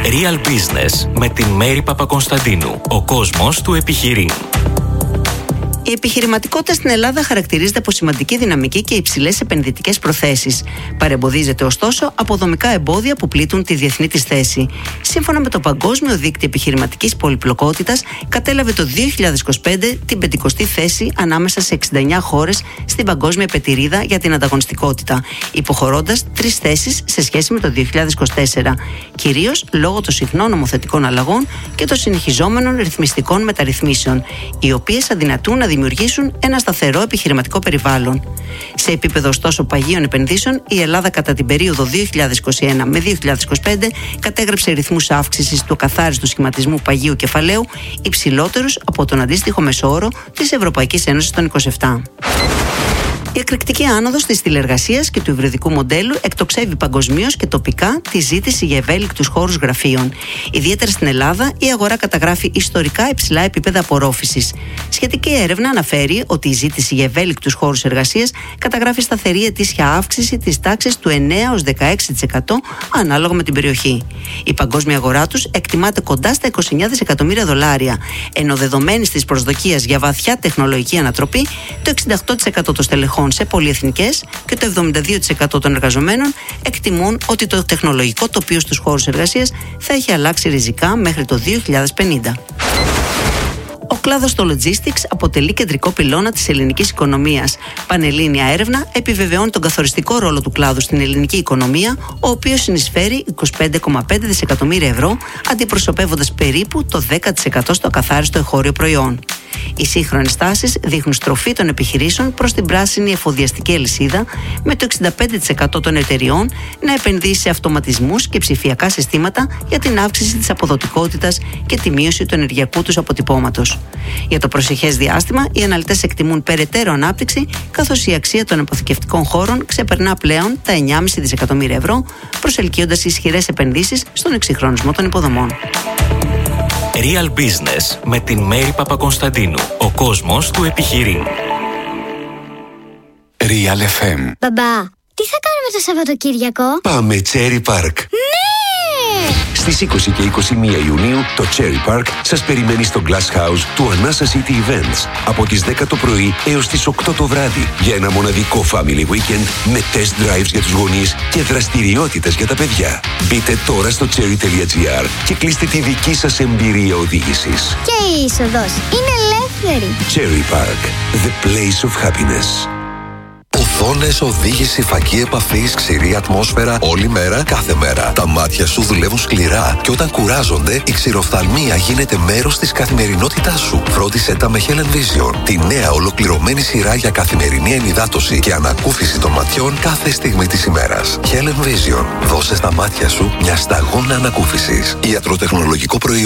Real Business με την Μέρη Παπακωνσταντίνου. Ο κόσμος του επιχειρήν. Η επιχειρηματικότητα στην Ελλάδα χαρακτηρίζεται από σημαντική δυναμική και υψηλές επενδυτικές προθέσεις. Παρεμποδίζεται ωστόσο από δομικά εμπόδια που πλήττουν τη διεθνή της θέση. Σύμφωνα με το Παγκόσμιο Δίκτυο Επιχειρηματικής Πολυπλοκότητας, κατέλαβε το 2025 την 50η θέση ανάμεσα σε 69 χώρες στην παγκόσμια πετηρίδα για την ανταγωνιστικότητα, υποχωρώντας 3 θέσεις σε σχέση με το 2024, κυρίως λόγω των συχνών νομοθετικών αλλαγών και των συνεχιζόμενων ρυθμιστικών μεταρρυθμίσεων, οι οποίες αδυνατούν να δημιουργήσουν ένα σταθερό επιχειρηματικό περιβάλλον. Σε επίπεδο ωστόσο παγίων επενδύσεων, η Ελλάδα κατά την περίοδο 2021 με 2025 κατέγραψε ρυθμούς αύξησης του ακαθάριστου σχηματισμού παγίου κεφαλαίου υψηλότερους από τον αντίστοιχο μεσόωρο της Ευρωπαϊκής Ένωσης των 27. Η εκρηκτική άνοδος της τηλεργασίας και του υβριδικού μοντέλου εκτοξεύει παγκοσμίως και τοπικά τη ζήτηση για ευέλικτους χώρους γραφείων. Ιδιαίτερα στην Ελλάδα, η αγορά καταγράφει ιστορικά υψηλά επίπεδα απορρόφησης. Σχετική έρευνα αναφέρει ότι η ζήτηση για ευέλικτους χώρους εργασίας καταγράφει σταθερή ετήσια αύξηση της τάξης του 9-16% ανάλογα με την περιοχή. Η παγκόσμια αγορά τους εκτιμάται κοντά στα $29 δισεκατομμύρια, ενώ δεδομένης της προσδοκίας για βαθιά τεχνολογική ανατροπή, το 68% των στελεχών σε πολυεθνικές και το 72% των εργαζομένων εκτιμούν ότι το τεχνολογικό τοπίο στους χώρους εργασίας θα έχει αλλάξει ριζικά μέχρι το 2050. Ο κλάδος των logistics αποτελεί κεντρικό πυλώνα της ελληνικής οικονομίας. Πανελλήνια έρευνα επιβεβαιώνει τον καθοριστικό ρόλο του κλάδου στην ελληνική οικονομία, ο οποίος συνεισφέρει 25,5 δισεκατομμύρια ευρώ, αντιπροσωπεύοντας περίπου το 10% στο ακαθάριστο εγχώριο προϊόν. Οι σύγχρονες τάσεις δείχνουν στροφή των επιχειρήσεων προς την πράσινη εφοδιαστική αλυσίδα, με το 65% των εταιριών να επενδύσει σε αυτοματισμούς και ψηφιακά συστήματα για την αύξηση της αποδοτικότητας και τη μείωση του ενεργειακού τους αποτυπώματος. Για το προσεχές διάστημα, οι αναλυτές εκτιμούν περαιτέρω ανάπτυξη, καθώς η αξία των αποθηκευτικών χώρων ξεπερνά πλέον τα 9,5 δισεκατομμύρια ευρώ, προσελκύοντας ισχυρές επενδύσεις στον εξυγχρονισμό των υποδομών. Real Business με την Μέρη Παπακωνσταντίνου. Ο κόσμος του επιχειρήν. Real FM. Μπαμπά, τι θα κάνουμε το Σαββατοκύριακο? Πάμε Cherry Park. Ναι! Στις 20 και 21 Ιουνίου το Cherry Park σας περιμένει στο Glass House του Anasa City Events από τις 10 το πρωί έως τις 8 το βράδυ για ένα μοναδικό family weekend με test drives για τους γονείς και δραστηριότητες για τα παιδιά. Μπείτε τώρα στο cherry.gr και κλείστε τη δική σας εμπειρία οδήγησης. Και η είσοδος είναι ελεύθερη. Cherry Park, the place of happiness. Οθόνες, οδήγηση, φακή επαφής, ξηρή ατμόσφαιρα, όλη μέρα, κάθε μέρα. Τα μάτια σου δουλεύουν σκληρά και όταν κουράζονται, η ξηροφθαλμία γίνεται μέρος της καθημερινότητάς σου. Φρόντισε τα με Helen Vision, τη νέα ολοκληρωμένη σειρά για καθημερινή ενυδάτωση και ανακούφιση των ματιών κάθε στιγμή της ημέρας. Helen Vision, δώσε στα μάτια σου μια σταγόνα ανακούφισης. Ιατροτεχνολογικό προϊόν.